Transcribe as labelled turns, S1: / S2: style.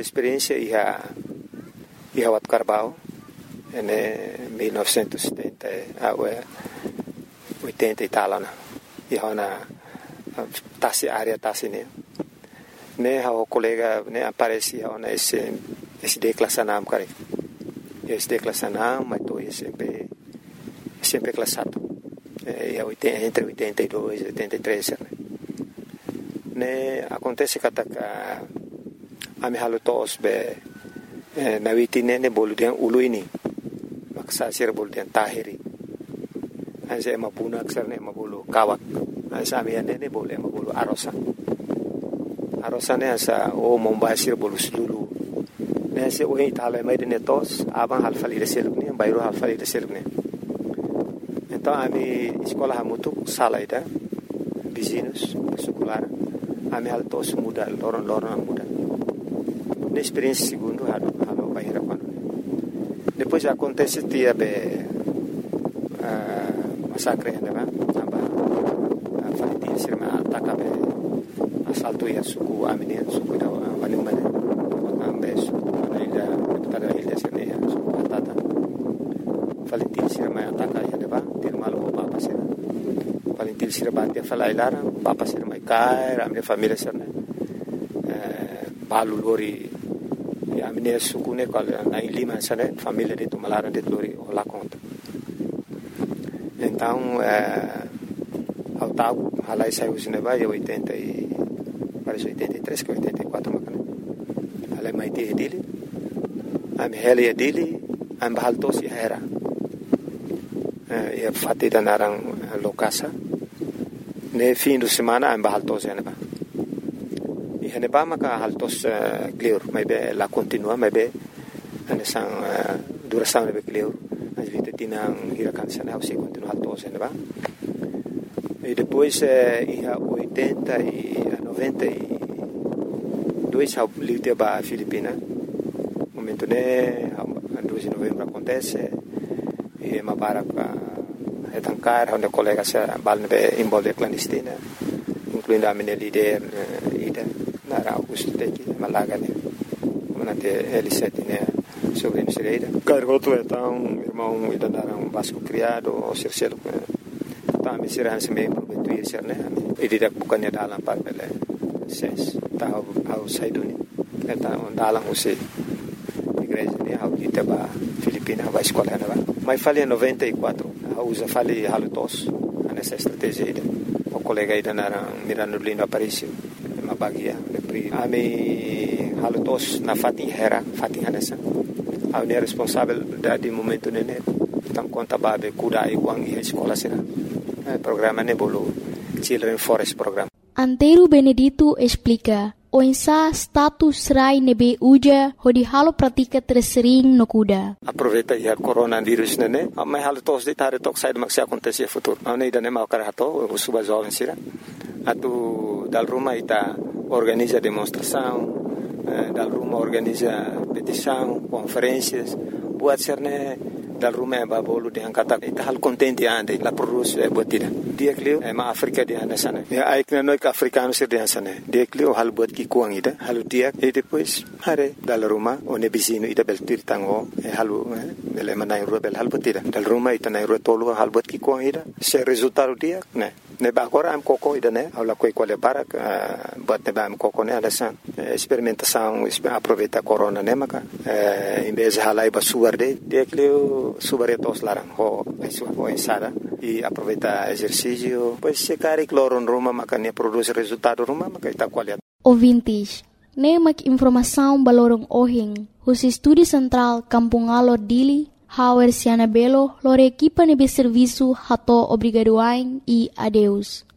S1: experiência ia Wat Carbau em 1970 80 e tal na ia na tasi área tasi né o colega né aparecia na esse classe nam cara esse classe nam mas tô sempre classado entre 82 e 83 né acontece que a me halutos be na witine ne boludian uluini maksa sir boludian tahiri asa mabuna aksar ne mabulu kawak asa me ne boleh mabulu arosa ne asa mombasir bolu sulu ne se o itala mai de tos abang halfali de seluk ne bayro halfali de seluk ne então a mi escola hamutu salaida business sekolah a mi haltos muda loron muda na experiência segundo halo bahira quando depois acontece dia massacre né aba falitin sirma ataka assalto ya suku aminin suku da wani mana ambe suku ila tada ila sirne suku atata falitin sirma ataka ya deba tirmalo papa sir falitin sirma dia falailara papa sirma kai ramne família sirne balu lori a minha sucune qual na Lima sana família de Tumalara de Lori o la conta então ao tal halai saiu cinema em 80 e parece 83 que 84 macana halai mai te dele am heli dele am baltos era e fatida narang lokasa ne fim de semana am baltos era hene ba maka haltos clear mai be la continua mai be ane sang duração be clear as vita tinang hirakan sana se continua haltos hene ba e depois ia 80 e 92 ao livre ba Filipina momento ne 12 de novembro acontece e mabara etancar onde colega se balne be involve clandestina incluindo a minha líder ida era Augusto Teki Malaga né manate L7 né sobre Misereira cargoto então irmão ida dar Vasco criado o Circelo tá me será se me prometuir ser né e didak bukannya dalam papel ses tá ao saiduni então dalam usi igreja né ao kita ba Filipina vai escola né mas falei 94 usa falei halutos nessa estratégia ida o colega ida na Mirando Lindo Aparício mabagia ami halutos na fatin hanesa au ne responsável de momento nene tam conta babe kuda iguang e escola sina programa ne bolo Children Forest Program.
S2: Antero Benedito explica o insa status rai nebe uja hodi halo pratika tersering no kuda.
S1: Aproveita ya coronavirus nene mai halutos de tare tok side maxi acontece futuro. Ane ida ne mau karato suba jovem sira. Atu dal rumah ita organiza demonstração, dal rumah organiza petição, conferências, buat serne dal rumah babolu de angkata ita hal contente ande la produz buatida. Dia klio ma Afrika di anda sana. Ya aikna noi ka africano sir di sana. Dia klio hal buat ki kuang ida, halu dia e depois hare dal rumah one bisino ita beltir tango halu ele manai rubel hal buatida. Dal rumah ita nai tolu hal buat ki kuang ida. Se resultado dia ne ba agora am koko ida ne aula koi quale para buat ne ba am koko ne alasan experimentação aproveita corona ne maka em vez halai ba suarde dia klio subaretos larang ho ensada e aproveita exercício pois se cari cloro no Roma maka ne produz resultado Roma maka ita qualidade
S2: ouvintes ne mak informação balorong ohing os estúdio central Kampung Alor Dili Hauer Siana Belo lore equipa nebe serviço hato obrigadoain e adeus